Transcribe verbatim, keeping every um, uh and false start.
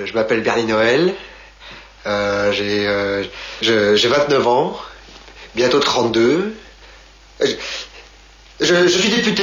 je m'appelle Bernie Noël, euh, j'ai, euh, je, j'ai vingt-neuf ans, bientôt trente-deux. Je, je, je suis député.